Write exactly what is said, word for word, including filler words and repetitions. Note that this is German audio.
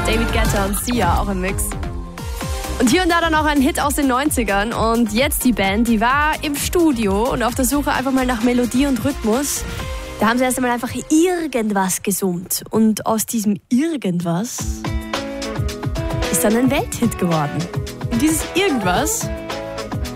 David Guetta und Sia auch im Mix. Und hier und da dann auch ein Hit aus den neunzigern. Und jetzt die Band, die war im Studio und auf der Suche einfach mal nach Melodie und Rhythmus. Da haben sie erst einmal einfach irgendwas gesummt. Und aus diesem Irgendwas ist dann ein Welthit geworden. Und dieses Irgendwas